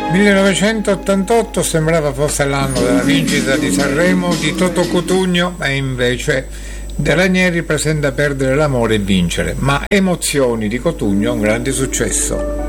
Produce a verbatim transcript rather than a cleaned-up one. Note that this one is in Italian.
millenovecentottantotto sembrava fosse l'anno della vincita di Sanremo di Toto Cutugno, e invece De Ranieri presenta Perdere l'amore e vincere, ma Emozioni di Cutugno un grande successo.